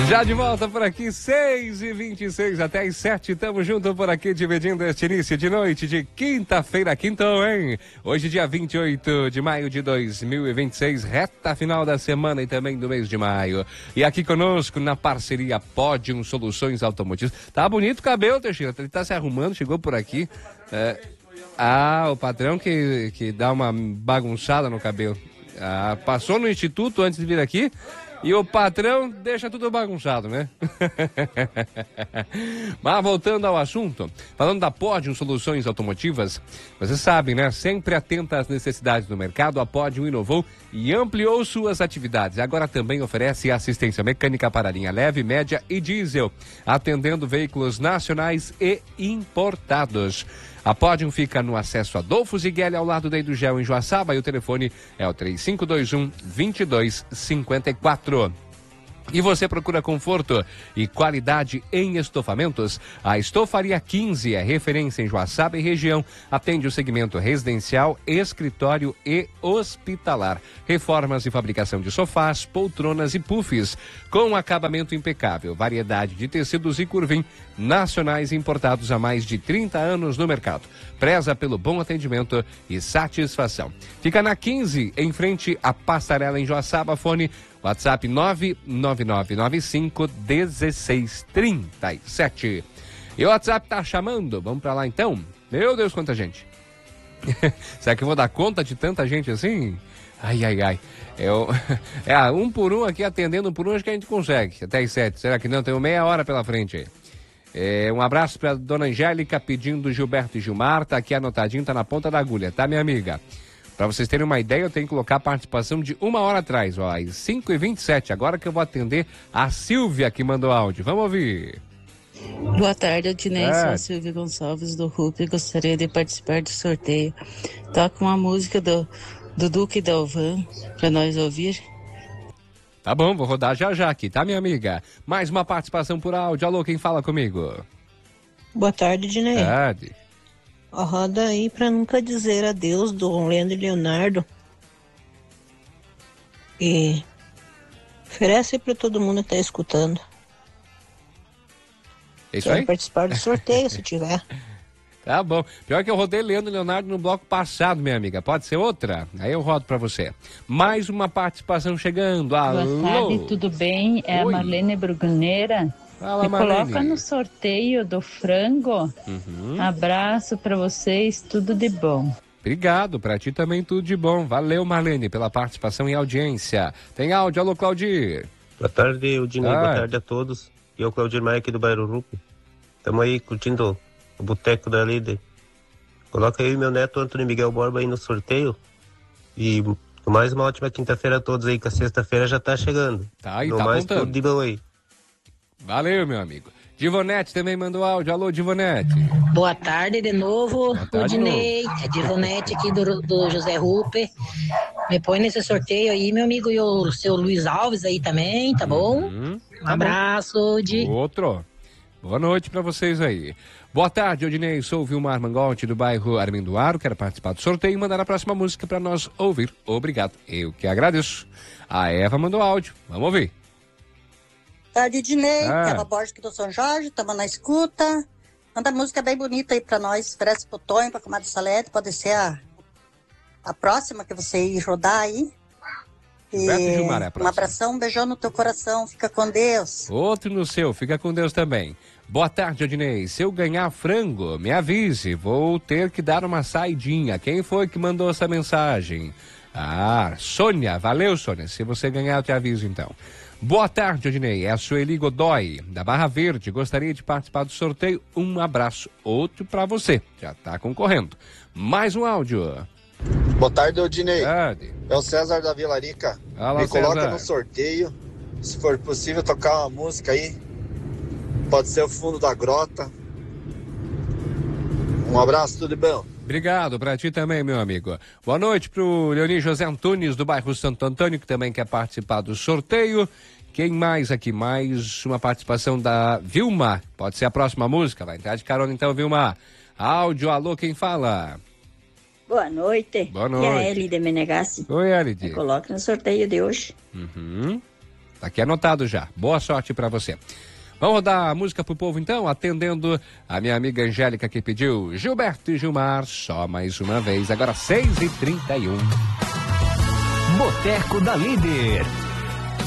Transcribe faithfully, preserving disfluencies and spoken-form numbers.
Já de volta por aqui, seis e vinte e seis até as sete, estamos juntos por aqui, dividindo este início de noite de quinta-feira, quintão, hein? Hoje, dia vinte e oito de maio de dois mil e vinte e seis, reta final da semana e também do mês de maio. E aqui conosco, na parceria Podium Soluções Automotivas. Tá bonito o cabelo, Teixeira, ele tá se arrumando, chegou por aqui. É... Ah, o patrão que, que dá uma bagunçada no cabelo. Ah, passou no instituto antes de vir aqui. E o patrão deixa tudo bagunçado, né? Mas voltando ao assunto, falando da Podium Soluções Automotivas, vocês sabem, né? Sempre atenta às necessidades do mercado, a Podium inovou e ampliou suas atividades. Agora também oferece assistência mecânica para linha leve, média e diesel, atendendo veículos nacionais e importados. A Podium fica no acesso Adolfo Zigueli, ao lado da Edugel, em Joaçaba, e o telefone é o três cinco dois um, dois dois cinco quatro. E você procura conforto e qualidade em estofamentos? A Estofaria quinze é referência em Joaçaba e região. Atende o segmento residencial, escritório e hospitalar. Reformas e fabricação de sofás, poltronas e puffs, com acabamento impecável. Variedade de tecidos e curvim nacionais importados há mais de trinta anos no mercado. Preza pelo bom atendimento e satisfação. Fica na quinze, em frente à Passarela, em Joaçaba. Fone WhatsApp nove nove nove nove cinco um seis três sete. E o WhatsApp tá chamando, vamos pra lá então? Meu Deus, quanta gente. Será que eu vou dar conta de tanta gente assim? Ai, ai, ai. Eu... É, um por um aqui, atendendo um por um, acho que a gente consegue. Até as sete, será que não? Tem meia hora pela frente aí. É, um abraço pra dona Angélica, pedindo Gilberto e Gilmar, tá aqui anotadinho, tá na ponta da agulha, tá, minha amiga? Para vocês terem uma ideia, eu tenho que colocar a participação de uma hora atrás, ó, às cinco e vinte e sete. Agora que eu vou atender a Silvia, que mandou áudio. Vamos ouvir. Boa tarde, Aldinei. É. Sou a Silvia Gonçalves do R U P. Gostaria de participar do sorteio. Toca uma música do, do Duque Dalvan para nós ouvir. Tá bom, vou rodar já já aqui, tá, minha amiga? Mais uma participação por áudio. Alô, quem fala comigo? Boa tarde, Dinei. Boa tarde. Ó, roda aí pra nunca dizer adeus do Leandro e Leonardo. E oferece pra todo mundo que tá escutando. É isso Quero aí? participar do sorteio, se tiver. Tá bom. Pior que eu rodei Leandro e Leonardo no bloco passado, minha amiga. Pode ser outra? Aí eu rodo pra você. Mais uma participação chegando. Alô? Boa tarde, tudo bem? É Oi. a Marlene Bruguneira. Fala, Me Marlene. coloca no sorteio do frango. Uhum. Abraço pra vocês, tudo de bom. Obrigado, pra ti também tudo de bom. Valeu, Marlene, pela participação e audiência. Tem áudio, alô, Claudir. Boa tarde, Udinei. Ah. Boa tarde a todos. E eu, Claudir Maia, aqui do bairro Rupi. Estamos aí curtindo o boteco da Lide. Coloca eu e meu neto Antônio Miguel Borba aí no sorteio. E mais uma ótima quinta-feira a todos aí, que a sexta-feira já tá chegando. Tá aí, no tá mais, apontando. tudo de bom aí. Valeu, meu amigo. Divonete também mandou áudio. Alô, Divonete. Boa tarde de novo, Boa tarde, Udinei. É Divonete aqui do, do José Rupe. Me põe nesse sorteio aí, meu amigo, e o seu Luiz Alves aí também, tá bom? Uhum. Um abraço de... Outro. Boa noite pra vocês aí. Boa tarde, Odinei. Sou o Vilmar Mangotti, do bairro Armindoaro. Quero participar do sorteio e mandar a próxima música pra nós ouvir. Obrigado. Eu que agradeço. A Eva mandou áudio. Vamos ouvir. Tarde, Dinei. Ah. Eva Borges aqui do São Jorge, estamos na escuta. Manda música bem bonita aí pra nós. Oferece pro Tonho, pra Comadre Salete. Pode ser a, a próxima que você ir rodar aí. E Beto e Gilmar é a próxima. um abração, um beijão no teu coração. Fica com Deus. Outro no seu. Fica com Deus também. Boa tarde, Odinei. Se eu ganhar frango, me avise. Vou ter que dar uma saidinha. Quem foi que mandou essa mensagem? Ah, Sônia. Valeu, Sônia. Se você ganhar, eu te aviso então. Boa tarde, Odinei. É a Sueli Godoy, da Barra Verde. Gostaria de participar do sorteio. Um abraço. Outro pra você. Já tá concorrendo. Mais um áudio. Boa tarde, Odinei. Tarde. É o César da Vila Rica. Fala, Me coloca César. no sorteio. Se for possível, tocar uma música aí. Pode ser o Fundo da Grota. Um abraço, tudo bom? Obrigado pra ti também, meu amigo. Boa noite pro Leoni José Antunes, do bairro Santo Antônio, que também quer participar do sorteio. Quem mais aqui? Mais uma participação da Vilma. Pode ser a próxima música. Vai entrar de carona então, Vilma. Áudio, alô, quem fala? Boa noite. Boa E a noite. Eli de Menegassi. Oi, Elide. Me coloca no sorteio de hoje. Uhum. Tá aqui anotado já. Boa sorte para você. Vamos rodar a música pro povo então, atendendo a minha amiga Angélica que pediu Gilberto e Gilmar, só mais uma vez, agora seis e trinta e um. Boteco da Líder.